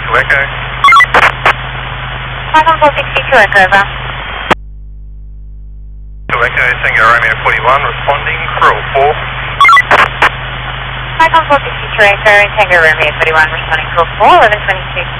to Echo. Python 462 Echo, over. To Echo, Tango Romeo 41, responding, Krill 4. Python 462 Echo, Tango Romeo 41, responding, call 4, 1122.